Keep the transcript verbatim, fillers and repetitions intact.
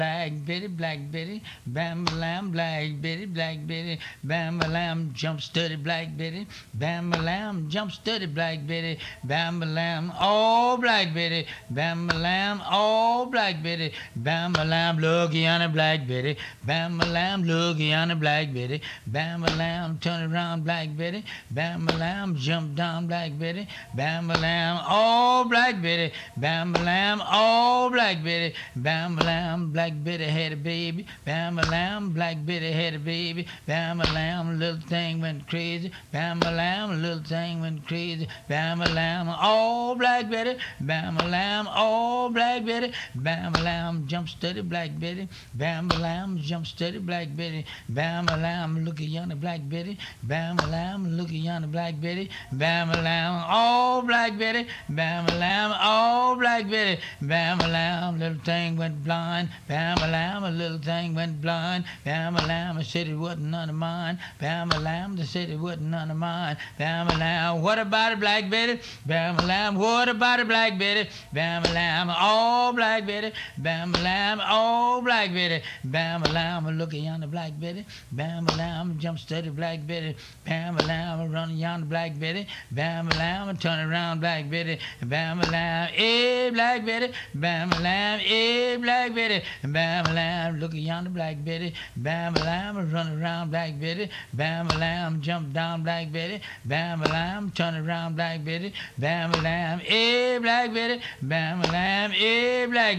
Black Betty, Black Betty, Bam Lam, Black Betty, Black Betty, Bam Lam, jump steady, Black Betty, Bam Lam, jump steady, Black Betty, Bam Lam, oh Black Betty, Bam Lam, oh Black Betty, Bam Lam, looky on a Black Betty, Bam Lam, looky on a Black Betty, Bam Lam, turn around, Black Betty, Bam Lam, jump down, Black Betty, Bam Lam, oh Black Betty, Bam Lam, oh Black Betty, Bam Lam, Black Betty had a baby, Bam Lam, Black Betty had a baby, Bam Lam, little thing went crazy, Bam Lam, little thing went crazy, Bam Lam, oh Black Betty, Bam Lam, oh Black Betty, Bam Lam, jump steady, Black Betty, Bam Lam, jump steady, Black Betty, Bam Lam, look at yonder Black Betty, Bam Lam, look at yonder Black Betty, Bam Lam, oh Black Betty, Bam Lam, oh Black Betty, Bam Lam, little thing went blind, Bam Lam, a little thing went blind, Bam Lam, said it wasn't none of mine, Bam Lam, they said it wasn't none of mine, Bam Lam, what about it, Black Betty, Bam Lam, what about it, Black Betty, Bam Lam, oh Black Betty, Bam Lam, oh Black Betty, Bam Lam, look at yonder Black Betty, Bam Lam, jump steady, Black Betty, Bam Lam, run yonder Black Betty, Bam Lam, turn around, Black Betty, Bam Lam, eh Black Betty, Bam Lam, eh Black Betty, Bam Lam, look at yonder Black Betty, Bam Lam, run around, Black Betty, Bam Lam, jump down, Black Betty, Bam Lam, turn around, Black Betty, Bam Lam, eh Black Betty, Bam Lam, eh Black